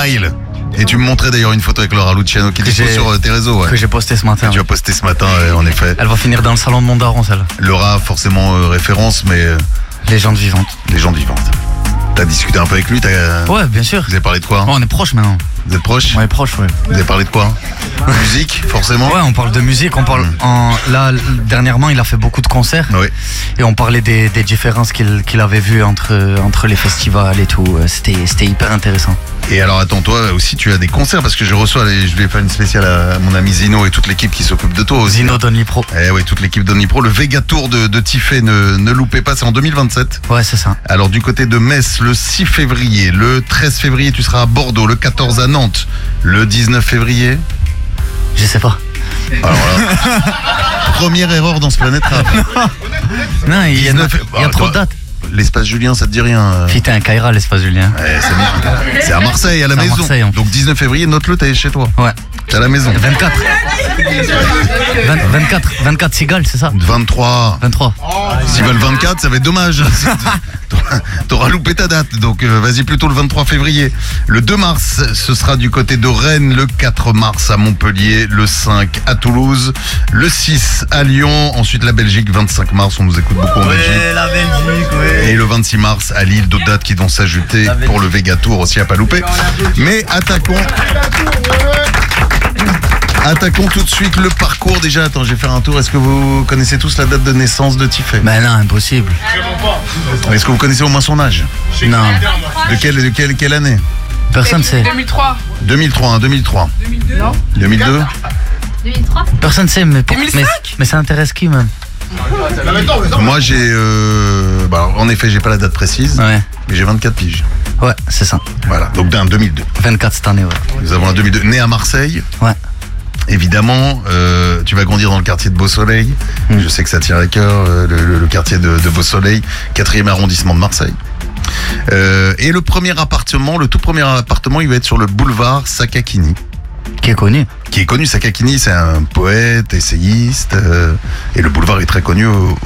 Smile. Et tu me montrais d'ailleurs une photo avec Laura Luciano qui est dispo sur tes réseaux. Ouais. Que j'ai posté ce matin. Que tu as posté ce matin, en effet. Elle va finir dans le salon de Mondaron, celle-là. Laura, forcément référence, mais... Légende vivante. Légende vivante. T'as discuté un peu avec lui Ouais, bien sûr. Vous avez parlé de quoi? Oh, on est proches maintenant. Vous êtes proches? On est proches, ouais. Vous avez parlé de quoi? Musique, forcément? Ouais, on parle de musique, on parle... Là, dernièrement, il a fait beaucoup de concerts. Oui. Et on parlait des différences qu'il avait vues entre les festivals et tout. C'était hyper intéressant. Et alors attends, toi aussi tu as des concerts parce que je vais faire une spéciale à mon ami Zino et toute l'équipe qui s'occupe de toi aussi. Zino d'Only Pro. Eh oui, toute l'équipe d'Only Pro. Le Vega Tour de Tiffé, ne loupez pas, c'est en 2027. Ouais, c'est ça. Alors du côté de Metz, le 6 février, le 13 février tu seras à Bordeaux, le 14 à Nantes, le 19 février. Je sais pas. Alors là, première erreur dans ce Planète Rap. Non, il y a trop de dates. L'espace Julien, ça te dit rien? Putain, un Kaira, l'espace Julien. Ouais, c'est à Marseille, à la maison. Marseille, donc 19 février, note-le, t'es chez toi. Ouais. T'es à la maison. 24 cigales, c'est ça? 23. S'ils veulent 24, ça va être dommage. T'auras loupé ta date, donc vas-y plutôt le 23 février. Le 2 mars, ce sera du côté de Rennes, le 4 mars à Montpellier, le 5 à Toulouse, le 6 à Lyon, ensuite la Belgique, 25 mars, on nous écoute beaucoup en Belgique. La Belgique, ouais. Et le 26 mars à Lille, d'autres dates qui vont s'ajouter pour le Vega Tour aussi à pas louper. Mais attaquons tout de suite le parcours. Déjà, attends, je vais faire un tour. Est-ce que vous connaissez tous la date de naissance de Tiffé? Ben non, impossible. Est-ce que vous connaissez au moins son âge? Non. De quelle année? Personne sait. 2003. 2003, 2003. 2002. Non. 2002. 2003. Personne sait, mais 2005. mais ça intéresse qui même? Moi, j'ai... en effet, j'ai pas la date précise, Ouais. mais j'ai 24 piges. Ouais, c'est ça. Voilà, donc d'un 2002. 24 cette année, ouais. Nous avons un 2002. Né à Marseille. Ouais. Évidemment, tu vas grandir dans le quartier de Beau-Soleil. Je sais que ça tient à cœur, le quartier de Beau-Soleil, 4e arrondissement de Marseille. Et le tout premier appartement, il va être sur le boulevard Sakakini. Qui est connu. Sakakini, c'est un poète, essayiste, et le boulevard est très connu